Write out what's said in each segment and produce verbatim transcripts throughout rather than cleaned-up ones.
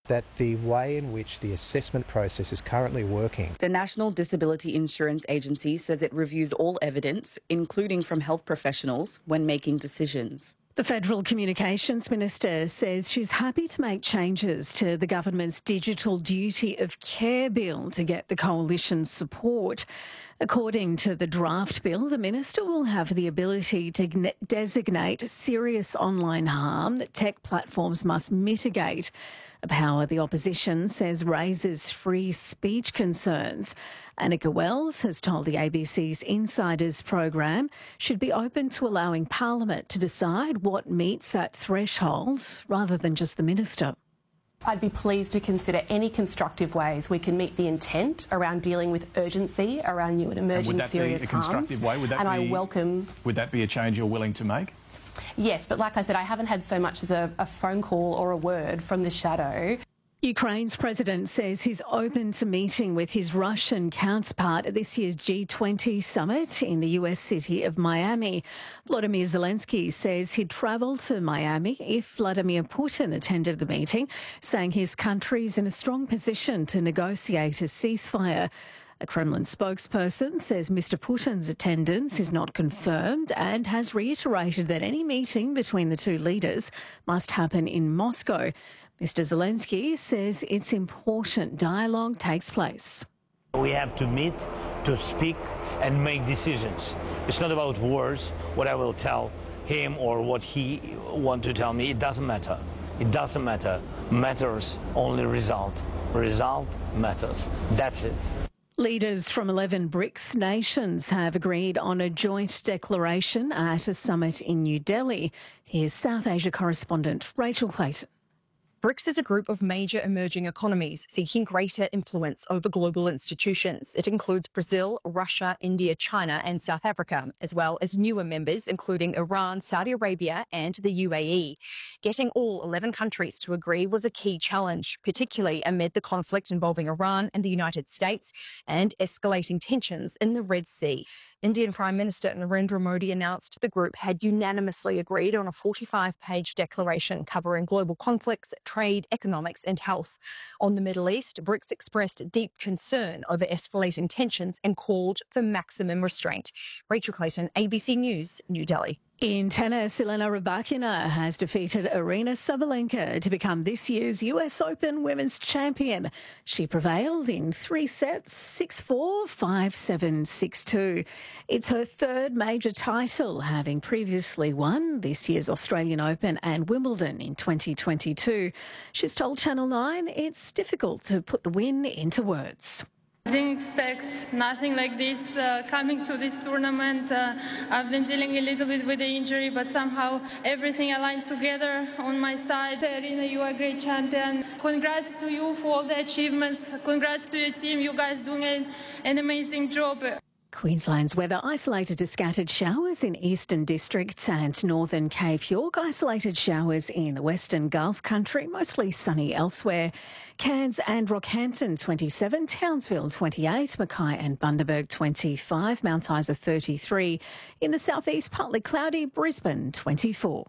that the way in which the assessment process is currently working. The National Disability Insurance Agency says it reviews all evidence, including from health professionals, when making decisions. The Federal Communications Minister says she's happy to make changes to the government's Digital Duty of Care bill to get the coalition's support. According to the draft bill, the minister will have the ability to designate serious online harm that tech platforms must mitigate, a power the opposition says raises free speech concerns. Annika Wells has told the A B C's Insiders program should be open to allowing Parliament to decide what meets that threshold rather than just the minister. I'd be pleased to consider any constructive ways we can meet the intent around dealing with urgency around new and emerging and would that serious be a constructive harms. way? Would that and be, I welcome. Would that be a change you're willing to make? Yes, but like I said, I haven't had so much as a, a phone call or a word from the shadow. Ukraine's president says he's open to meeting with his Russian counterpart at this year's G twenty summit in the U S city of Miami. Volodymyr Zelensky says he'd travel to Miami if Vladimir Putin attended the meeting, saying his country's in a strong position to negotiate a ceasefire. A Kremlin spokesperson says Mister Putin's attendance is not confirmed and has reiterated that any meeting between the two leaders must happen in Moscow. Mister Zelensky says it's important dialogue takes place. We have to meet, to speak and make decisions. It's not about words, what I will tell him or what he wants to tell me. It doesn't matter. It doesn't matter. Matters only result. Result matters. That's it. Leaders from eleven BRICS nations have agreed on a joint declaration at a summit in New Delhi. Here's South Asia correspondent Rachel Clayton. BRICS is a group of major emerging economies seeking greater influence over global institutions. It includes Brazil, Russia, India, China and South Africa, as well as newer members including Iran, Saudi Arabia and the U A E. Getting all eleven countries to agree was a key challenge, particularly amid the conflict involving Iran and the United States and escalating tensions in the Red Sea. Indian Prime Minister Narendra Modi announced the group had unanimously agreed on a forty-five page declaration covering global conflicts, trade, economics and health. On the Middle East, BRICS expressed deep concern over escalating tensions and called for maximum restraint. Rachel Clayton, A B C News, New Delhi. In tennis, Elena Rybakina has defeated Aryna Sabalenka to become this year's U S Open Women's Champion. She prevailed in three sets, six four, five seven, six two. It's her third major title, having previously won this year's Australian Open and Wimbledon in twenty twenty-two. She's told Channel nine it's difficult to put the win into words. I didn't expect nothing like this uh, coming to this tournament. Uh, I've been dealing a little bit with the injury, but somehow everything aligned together on my side. Aryna, you are a great champion. Congrats to you for all the achievements. Congrats to your team. You guys doing an, an amazing job. Queensland's weather isolated to scattered showers in eastern districts and northern Cape York, isolated showers in the western Gulf country, mostly sunny elsewhere. Cairns and Rockhampton twenty-seven, Townsville twenty-eight, Mackay and Bundaberg twenty-five, Mount Isa thirty-three. In the southeast, partly cloudy, Brisbane twenty-four.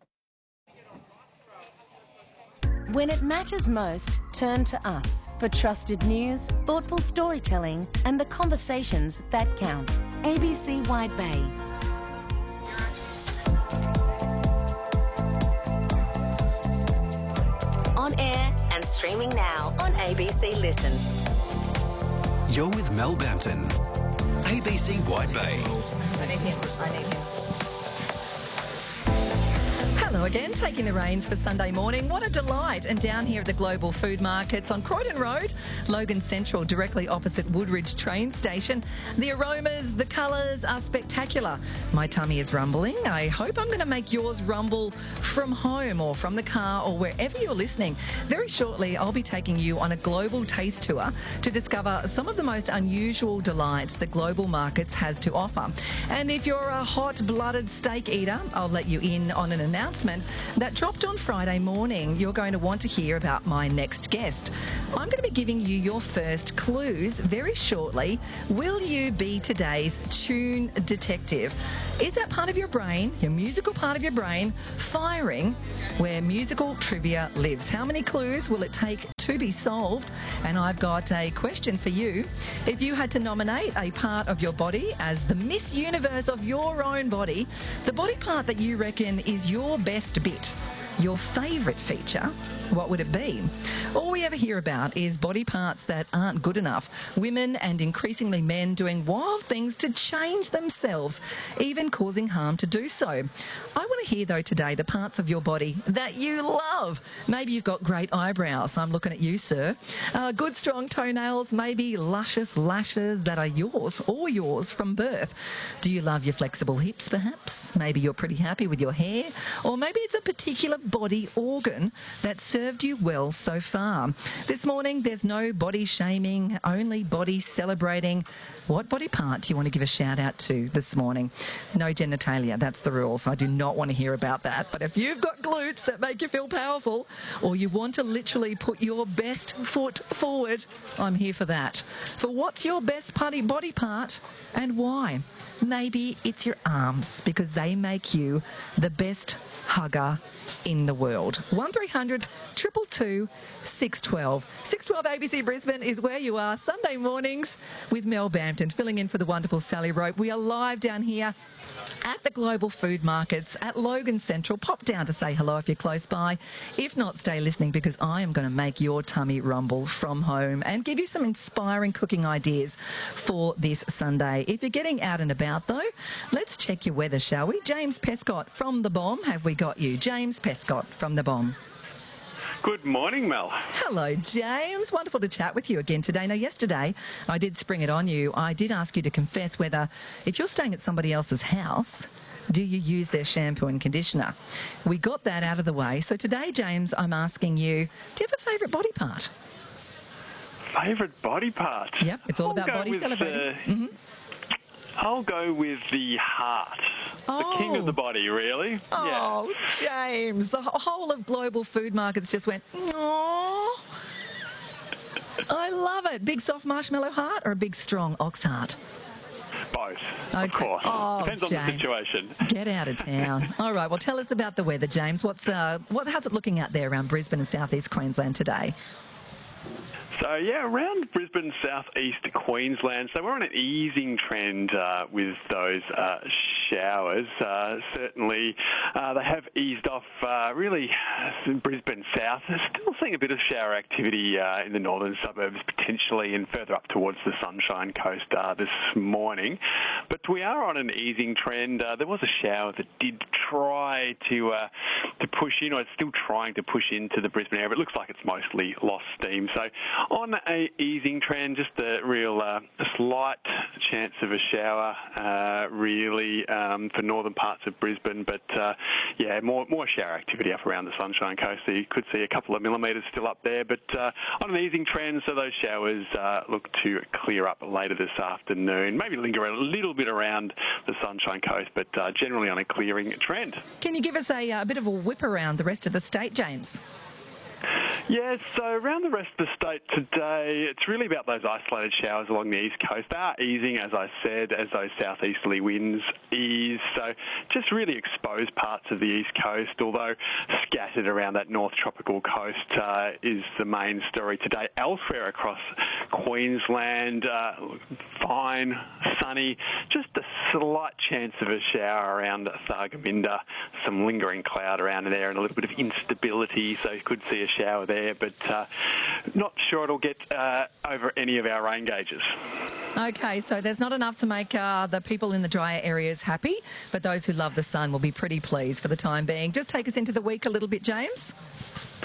When it matters most, turn to us for trusted news, thoughtful storytelling and the conversations that count. A B C Wide Bay. On air and streaming now on A B C Listen. You're with Mel Bampton. A B C Wide Bay. I need him. I need him. Hello again, taking the reins for Sunday morning. What a delight. And down here at the Global Food Markets on Croydon Road, Logan Central, directly opposite Woodridge train station. The aromas, the colours are spectacular. My tummy is rumbling. I hope I'm going to make yours rumble from home or from the car or wherever you're listening. Very shortly, I'll be taking you on a global taste tour to discover some of the most unusual delights that Global Markets has to offer. And if you're a hot-blooded steak eater, I'll let you in on an announcement announcement that dropped on Friday morning. You're going to want to hear about my next guest. I'm going to be giving you your first clues very shortly. Will you be today's tune detective? Is that part of your brain, your musical part of your brain, firing where musical trivia lives? How many clues will it take to be solved? And I've got a question for you. If you had to nominate a part of your body as the Miss Universe of your own body, the body part that you reckon is your best bit, your favourite feature, what would it be? All we ever hear about is body parts that aren't good enough. Women and increasingly men doing wild things to change themselves, even causing harm to do so. I want to hear, though, today the parts of your body that you love. Maybe you've got great eyebrows. I'm looking at you, sir. Uh, good, strong toenails, maybe luscious lashes that are yours or yours from birth. Do you love your flexible hips, perhaps? Maybe you're pretty happy with your hair. Or maybe it's a particular body organ that serves served you well so far. This morning, there's no body shaming, only body celebrating. What body part do you want to give a shout out to this morning? No genitalia, that's the rules. I do not want to hear about that. But if you've got glutes that make you feel powerful, or you want to literally put your best foot forward, I'm here for that. For what's your best body body part and why? Maybe it's your arms, because they make you the best hugger in the world. one three hundred, two two two, six one two. six twelve A B C Brisbane is where you are Sunday mornings with Mel Bampton, filling in for the wonderful Sally Rope. We are live down here at the Global Food Markets at Logan Central. Pop down to say hello if you're close by. If not, stay listening, because I am going to make your tummy rumble from home and give you some inspiring cooking ideas for this Sunday. If you're getting out and about, though, let's check your weather, shall we? James Pescott from The Bomb, have we got you? James Pescott from The Bomb. Good morning, Mel. Hello, James. Wonderful to chat with you again today. Now, yesterday, I did spring it on you. I did ask you to confess whether, if you're staying at somebody else's house, do you use their shampoo and conditioner? We got that out of the way. So today, James, I'm asking you, do you have a favourite body part? Favourite body part? Yep, it's all I'll about body with, celebrating. Uh, mm-hmm. I'll go with the heart. Oh. The king of the body, really. Oh, yeah. James, the whole of Global Food Markets just went, aww. I love it. Big soft marshmallow heart or a big strong ox heart? Both, okay. of course. Oh, Depends James. on the situation. Get out of town. All right, well, tell us about the weather, James. What's uh, what? How's it looking out there around Brisbane and southeast Queensland today? So, yeah, around Brisbane, southeast Queensland, so we're on an easing trend uh, with those uh, showers. Uh, certainly, uh, they have eased off uh, really in Brisbane south. Still seeing a bit of shower activity uh, in the northern suburbs, potentially, and further up towards the Sunshine Coast uh, this morning. But we are on an easing trend. Uh, there was a shower that did try to uh, to push in, or it's still trying to push into the Brisbane area, but it looks like it's mostly lost steam. So on a easing trend, just a real uh, a slight chance of a shower, uh, really, um, for northern parts of Brisbane. But, uh, yeah, more more shower activity up around the Sunshine Coast. So you could see a couple of millimetres still up there. But uh, on an easing trend, so those showers uh, look to clear up later this afternoon. Maybe linger a little bit around the Sunshine Coast, but uh, generally on a clearing trend. Can you give us a, a bit of a whip around the rest of the state, James? Yes, so around the rest of the state today, it's really about those isolated showers along the east coast. They are easing, as I said, as those southeasterly winds ease. So just really exposed parts of the east coast, although scattered around that north tropical coast uh, is the main story today. Elsewhere across Queensland, uh, fine, sunny, just a slight chance of a shower around Thargomindah, some lingering cloud around there and a little bit of instability, so you could see a shower there, but uh, not sure it'll get uh, over any of our rain gauges. Okay, so there's not enough to make uh, the people in the drier areas happy, but those who love the sun will be pretty pleased for the time being. Just take us into the week a little bit, James.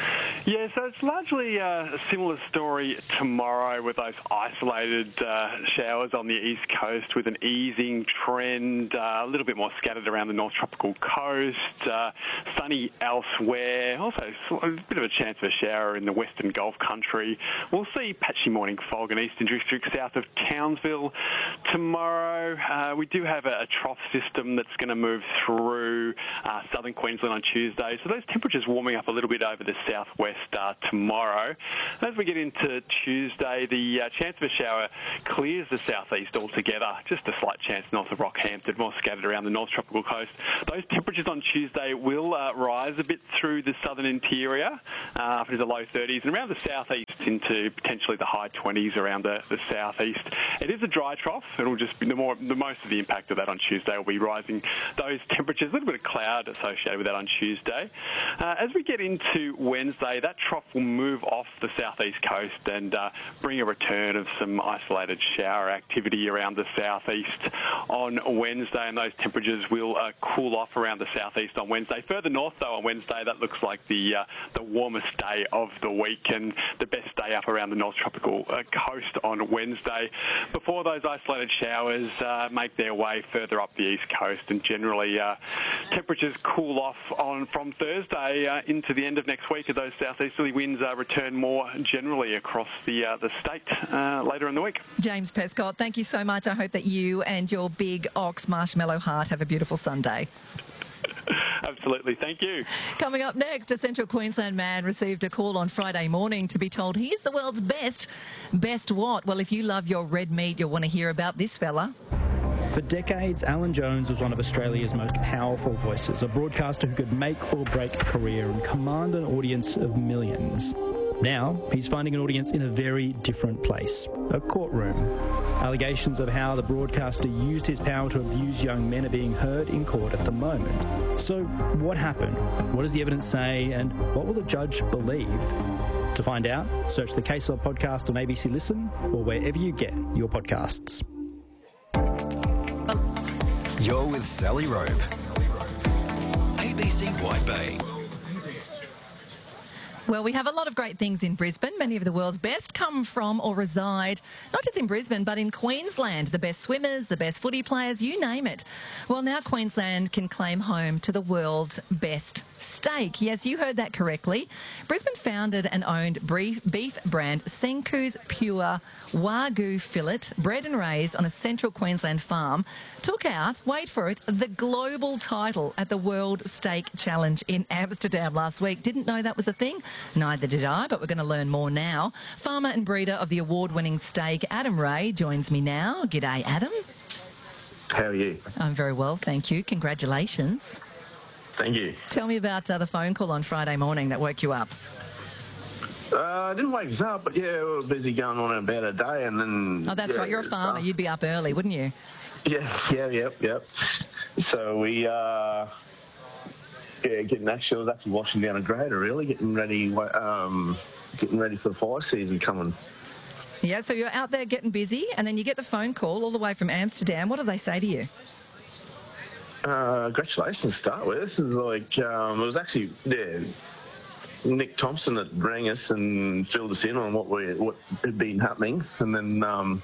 Yeah, so it's largely uh, a similar story tomorrow with those isolated uh, showers on the east coast with an easing trend, uh, a little bit more scattered around the north tropical coast, uh, sunny elsewhere, also a bit of a chance of a shower in the western Gulf country. We'll see patchy morning fog in eastern districts south of Townsville tomorrow. Uh, we do have a, a trough system that's going to move through uh, southern Queensland on Tuesday, so those temperatures warming up a little bit over the southwest uh, tomorrow. As we get into Tuesday, the uh, chance of a shower clears the southeast altogether, just a slight chance north of Rockhampton, more scattered around the north tropical coast. Those temperatures on Tuesday will uh, rise a bit through the southern interior, uh, up into the low thirties, and around the southeast into potentially the high twenties around the, the southeast. It is a dry trough. It'll just be the more, the most of the impact of that on Tuesday will be rising those temperatures. A little bit of cloud associated with that on Tuesday. Uh, as we get into Wednesday, that trough will move off the southeast coast and uh, bring a return of some isolated shower activity around the southeast on Wednesday, and those temperatures will uh, cool off around the southeast on Wednesday. Further north, though, on Wednesday, that looks like the uh, the warmest day of the week and the best day up around the north tropical uh, coast on Wednesday, before those isolated showers uh, make their way further up the east coast, and generally uh, temperatures cool off on from Thursday uh, into the end of next week as those southeasterly winds uh, return more generally across the uh, the state uh, later in the week. James Pescott, thank you so much. I hope that you and your big ox marshmallow heart have a beautiful Sunday. Absolutely. Thank you. Coming up next, a Central Queensland man received a call on Friday morning to be told he is the world's best. Best what? Well, if you love your red meat, you'll want to hear about this fella. For decades, Alan Jones was one of Australia's most powerful voices, a broadcaster who could make or break a career and command an audience of millions. Now, he's finding an audience in a very different place, a courtroom. Allegations of how the broadcaster used his power to abuse young men are being heard in court at the moment. So, what happened? What does the evidence say? And what will the judge believe? To find out, search the Case Law podcast on A B C Listen or wherever you get your podcasts. You're with Sally Rope. A B C White Bay. Well, we have a lot of great things in Brisbane. Many of the world's best come from or reside not just in Brisbane but in Queensland. The best swimmers, the best footy players, you name it. Well, now Queensland can claim home to the world's best steak. Yes, you heard that correctly. Brisbane founded and owned beef brand Senku's Pure Wagyu Fillet, bred and raised on a central Queensland farm, took out, wait for it, the global title at the World Steak Challenge in Amsterdam last week. Didn't know that was a thing? Neither did I, but we're going to learn more now. Farmer and breeder of the award-winning steak, Adam Ray, joins me now. G'day, Adam. How are you? I'm very well, thank you. Congratulations. Thank you. Tell me about uh, the phone call on Friday morning that woke you up. Uh, I didn't wake us up, but yeah, we were busy going on about a day, and then... Oh, that's yeah, right. You're a farmer. Uh, You'd be up early, wouldn't you? Yeah, yeah, yep, yep. So we... Uh, Yeah, getting actually, I was actually washing down a grader, really, getting ready, um, getting ready for the fire season coming. Yeah, so you're out there getting busy, and then you get the phone call all the way from Amsterdam. What do they say to you? Uh, congratulations to start with. Like, um, it was actually yeah, Nick Thompson that rang us and filled us in on what we what had been happening, and then um,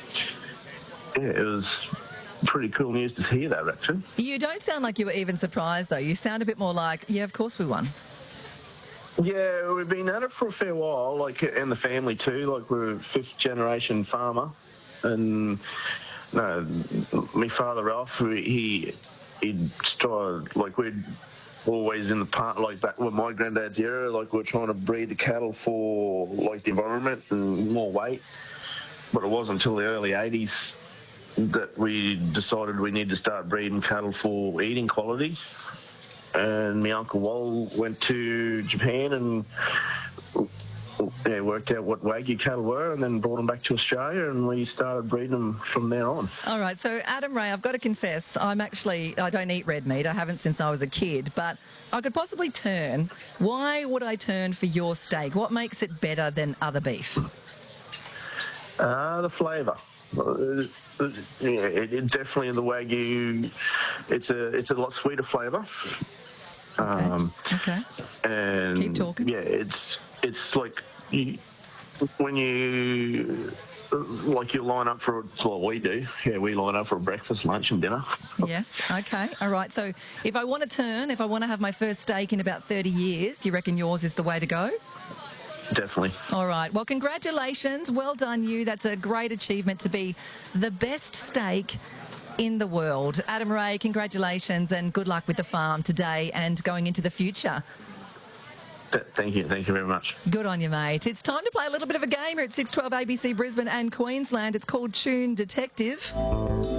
yeah, it was pretty cool news to hear that, actually. You don't sound like you were even surprised, though. You sound a bit more like, yeah, of course we won. Yeah, we've been at it for a fair while, like, and the family too. Like, we're a fifth generation farmer, and no, my father Ralph, he he tried, like, we'd always in the part, like back with my granddad's era, like we're trying to breed the cattle for like the environment and more weight, but it wasn't until the early eighties that we decided we need to start breeding cattle for eating quality. And my Uncle Wal went to Japan and yeah, worked out what Wagyu cattle were and then brought them back to Australia, and we started breeding them from there on. All right, so Adam Ray, I've got to confess, I'm actually, I don't eat red meat. I haven't since I was a kid, but I could possibly turn. Why would I turn for your steak? What makes it better than other beef? Uh, the flavour. Yeah, it, it definitely the Wagyu. It's a it's a lot sweeter flavour, Um, okay. And keep talking. Yeah, it's it's like you, when you like you line up for what we do. Yeah, we line up for breakfast, lunch, and dinner. Yes. Okay. All right. So if I want to turn, if I want to have my first steak in about thirty years, do you reckon yours is the way to go? Definitely. All right. Well, congratulations. Well done, you. That's a great achievement to be the best steak in the world. Adam Ray, congratulations and good luck with the farm today and going into the future. Thank you. Thank you very much. Good on you, mate. It's time to play a little bit of a game here at six twelve A B C Brisbane and Queensland. It's called Tune Detective.